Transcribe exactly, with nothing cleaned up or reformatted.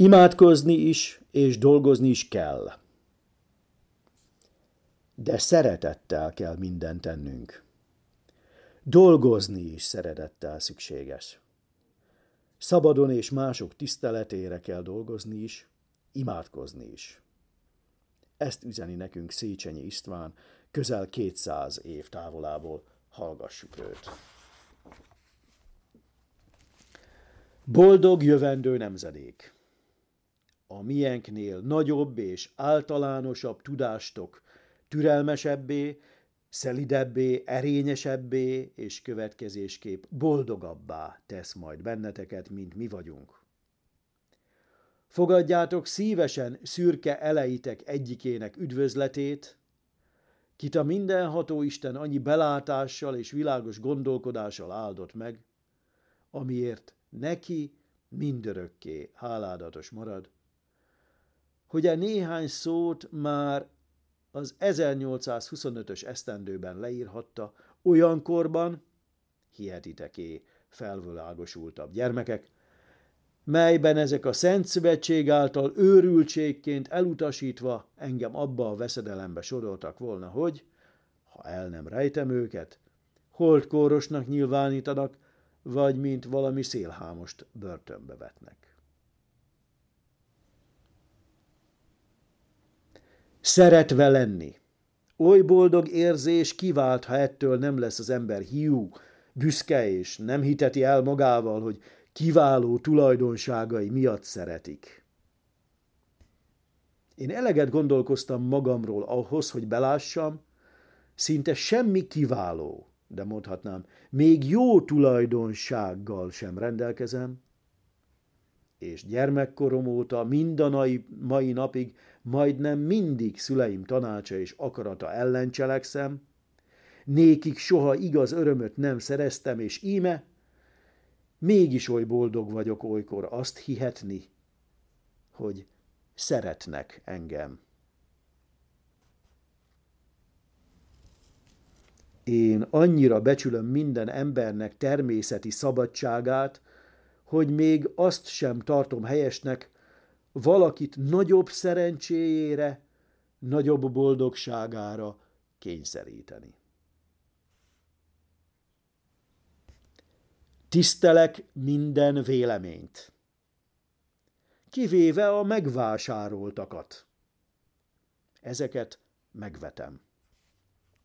Imádkozni is és dolgozni is kell. De szeretettel kell mindent tennünk. Dolgozni is szeretettel szükséges. Szabadon és mások tiszteletére kell dolgozni is, imádkozni is. Ezt üzeni nekünk Széchenyi István közel kétszáz év távolából. Hallgassuk őt. Boldog jövendő nemzedék! A miénknél nagyobb és általánosabb tudástok türelmesebbé, szelidebbé, erényesebbé és következésképp boldogabbá tesz majd benneteket, mint mi vagyunk. Fogadjátok szívesen szürke eleitek egyikének üdvözletét, kit a mindenható Isten annyi belátással és világos gondolkodással áldott meg, amiért neki mindörökké háládatos marad, hogy a néhány szót már az ezernyolcszázhuszonötös esztendőben leírhatta, olyankorban, hihetitek-é, felvilágosultabb gyermekek, melyben ezek a Szent Szövetség által őrültségként elutasítva engem abba a veszedelembe soroltak volna, hogy, ha el nem rejtem őket, holdkórosnak nyilvánítanak, vagy mint valami szélhámost börtönbe vetnek. Szeretve lenni. Oly boldog érzés kivált, ha ettől nem lesz az ember hiú, büszke és nem hiteti el magával, hogy kiváló tulajdonságai miatt szeretik. Én eleget gondolkoztam magamról ahhoz, hogy belássam, szinte semmi kiváló, de mondhatnám, még jó tulajdonsággal sem rendelkezem, és gyermekkorom óta mindanai mai napig majdnem mindig szüleim tanácsa és akarata ellen cselekszem, nékik soha igaz örömöt nem szereztem, és íme, mégis oly boldog vagyok olykor azt hihetni, hogy szeretnek engem. Én annyira becsülöm minden embernek természeti szabadságát, hogy még azt sem tartom helyesnek valakit nagyobb szerencséjére, nagyobb boldogságára kényszeríteni. Tisztelek minden véleményt, kivéve a megvásároltakat. Ezeket megvetem.